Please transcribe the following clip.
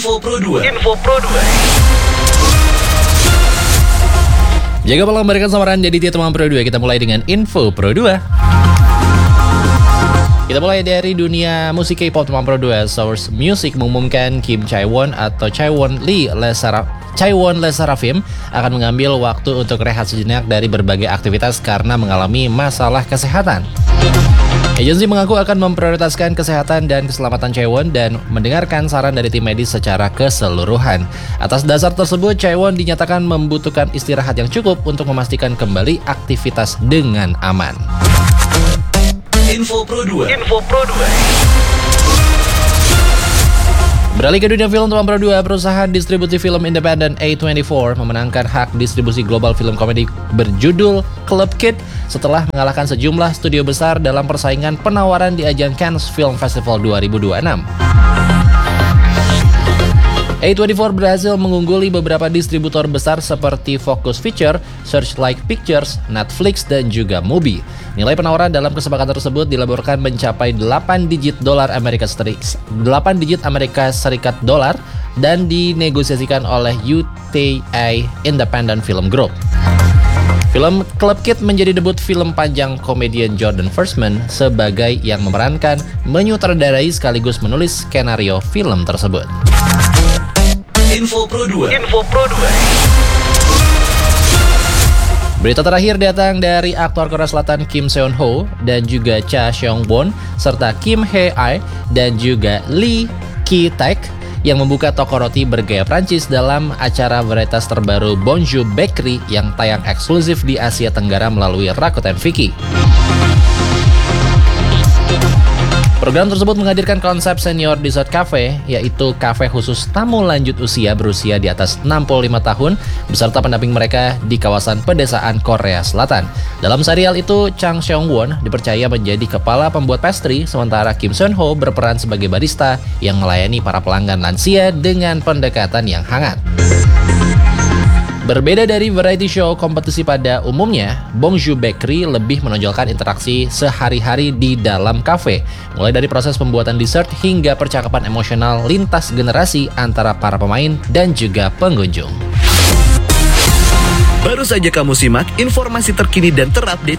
Info Pro 2. Jaga malam memberikan samaran jadi teman Pro 2. Kita mulai dengan Info Pro 2. Kita mulai dari dunia musik K-pop teman Pro 2. Source Music mengumumkan Kim Chaewon atau Chaewon Le Sserafim akan mengambil waktu untuk rehat sejenak dari berbagai aktivitas karena mengalami masalah kesehatan. Agensi mengaku akan memprioritaskan kesehatan dan keselamatan Chaewon dan mendengarkan saran dari tim medis secara keseluruhan. Atas dasar tersebut, Chaewon dinyatakan membutuhkan istirahat yang cukup untuk memastikan kembali aktivitas dengan aman. Info Pro 2. Beralih ke dunia film teman Pro 2, perusahaan distribusi film independen A24 memenangkan hak distribusi global film komedi berjudul Club Kid setelah mengalahkan sejumlah studio besar dalam persaingan penawaran di ajang Cannes Film Festival 2026. A24 berhasil mengungguli beberapa distributor besar seperti Focus Feature, Searchlight Pictures, Netflix, dan juga Mubi. Nilai penawaran dalam kesepakatan tersebut dilaporkan mencapai 8 digit Amerika Serikat dolar dan dinegosiasikan oleh UTA Independent Film Group. Film Club Kid menjadi debut film panjang komedian Jordan Firstman sebagai yang memerankan, menyutradarai sekaligus menulis skenario film tersebut. Info Pro 2. Berita terakhir datang dari aktor Korea Selatan Kim Seon Ho dan juga Cha Seong Won serta Kim Hae Ai dan juga Lee Ki Taek yang membuka toko roti bergaya Prancis dalam acara varietas terbaru Bonjour Bakery yang tayang eksklusif di Asia Tenggara melalui Rakuten Viki. Program tersebut menghadirkan konsep senior dessert cafe, yaitu kafe khusus tamu lanjut usia berusia di atas 65 tahun, beserta pendamping mereka di kawasan pedesaan Korea Selatan. Dalam serial itu, Chang Seong-won dipercaya menjadi kepala pembuat pastry, sementara Kim Seon-ho berperan sebagai barista yang melayani para pelanggan lansia dengan pendekatan yang hangat. Berbeda dari variety show kompetisi pada umumnya, Bonjour Bakery lebih menonjolkan interaksi sehari-hari di dalam kafe, mulai dari proses pembuatan dessert hingga percakapan emosional lintas generasi antara para pemain dan juga pengunjung. Baru saja kamu simak informasi terkini dan terupdate